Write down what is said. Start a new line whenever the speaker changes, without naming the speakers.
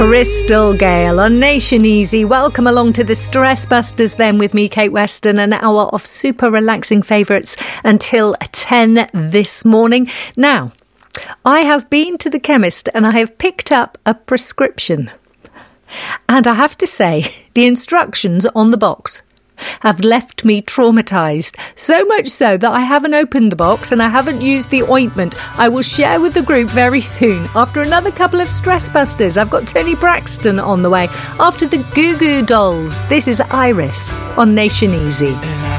Bristol Gale on Nation Easy. Welcome along to the Stress Busters then with me, Kate Weston, an hour of super relaxing favourites until 10 this morning. Now, I have been to the chemist and I have picked up a prescription. And I have to say, the instructions on the box have left me traumatised. So much so that I haven't opened the box and I haven't used the ointment. I will share with the group very soon. After another couple of Stress Busters, I've got Tony Braxton on the way. After the Goo Goo Dolls, this is Iris on Nation Easy.